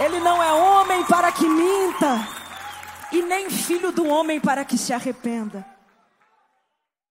Ele não é homem para que minta, e nem filho do homem para que se arrependa.